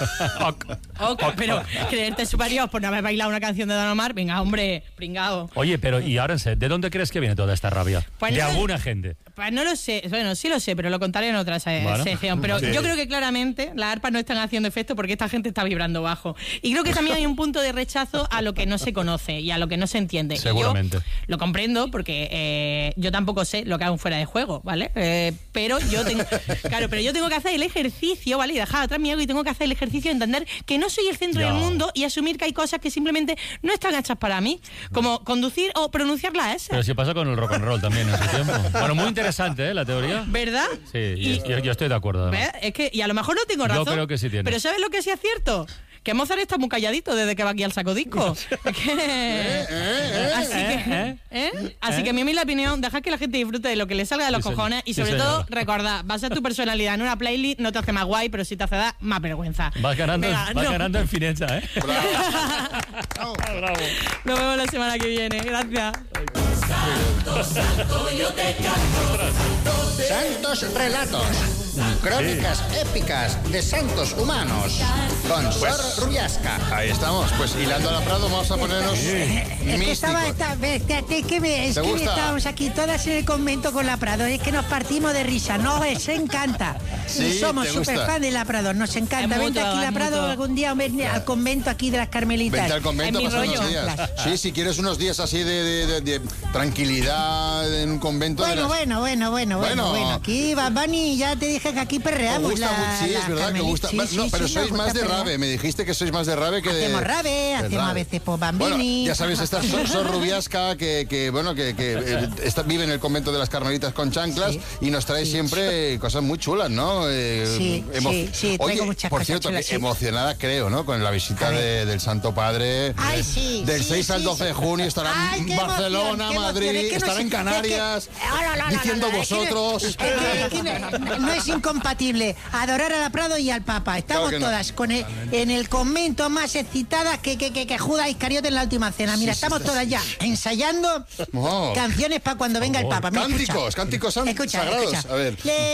Pero creerte superior por no haber bailado una canción de Don Omar, venga, hombre, pringao. Oye, pero y ahora en serio, ¿de dónde crees que viene toda esta rabia? Pues de no, alguna gente. Pues no lo sé, bueno, sí lo sé, pero lo contaré en otra sección. Pero yo creo que claramente las arpas no están haciendo efecto porque esta gente está vibrando bajo. Y creo que también hay un punto de rechazo a lo que no se conoce y a lo que no se entiende. Seguramente. Y yo lo comprendo porque yo tampoco sé lo que hago fuera de juego, ¿vale? Pero yo tengo que hacer el ejercicio, ¿vale? Y dejar atrás mi ego y tengo que hacer el ejercicio de entender que no soy el centro del mundo y asumir que hay cosas que simplemente no están hechas para mí, como conducir o pronunciar la S. Pero si pasa con el rock and roll también en su tiempo. Bueno, muy interesante, la teoría. ¿Verdad? Sí, yo estoy de acuerdo. ¿Ves? Es que, y a lo mejor no tengo razón. Yo creo que sí tiene. Pero ¿sabes lo que sí es cierto? Que Mozart está muy calladito desde que va aquí al Sacodisco. Así que mi humilde opinión, dejad que la gente disfrute de lo que le salga de los cojones y sobre todo, recordad, basar tu personalidad en una playlist no te hace más guay, pero sí te hace dar más vergüenza. Vas ganando en fineza, ¿eh? Bravo. Bravo. Nos vemos la semana que viene. Gracias. Santos Relatos. Crónicas épicas de santos humanos. Con Sor Rubiasca. Ahí estamos, pues hilando a la Prado vamos a ponernos místicos. ¿Te gusta? Estábamos aquí todas en el convento con la Prado, es que nos partimos de risa, nos encanta. Sí, y somos ¿te gusta? súper fan de la Prado, nos encanta. Es Vente mutuo, aquí es la Prado mutuo. algún día, ven al convento aquí de las Carmelitas. Vente al convento a Es mi pasar unos rollo. días. Sí, si quieres unos días así de tranquilidad en un convento. Bueno. Aquí Bad Bunny, ya te dije que aquí perreamos. Sí, es verdad que gusta. Pero sois más de rave. Me dijiste que sois más de rave que de... Hacemos rave, hacemos a veces por Bambini. Bueno, ya sabéis, esta Sor Rubiasca que vive en el convento de las Carmelitas con chanclas y nos trae siempre cosas muy chulas, ¿no? Sí, traigo Oye, muchas por cosas cierto, chulas, sí. emocionada creo, ¿no? Con la visita del Santo Padre. Ay, sí. Del sí, 6 al 12 de junio estará Ay, en qué Barcelona, emoción, Madrid, es que no estará sé, en Canarias, diciendo es que vosotros. Es que no es incompatible adorar a la Prado y al Papa. Estamos Claro que no. todas en el convento más excitadas que Judas Iscariote en la última cena. Mira, estamos todas ya ensayando canciones para cuando venga el Papa. Mira, Cánticos escucha, sagrados. escucha. A ver.